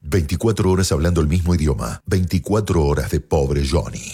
24 horas hablando el mismo idioma. 24 horas de Pobre Johnny.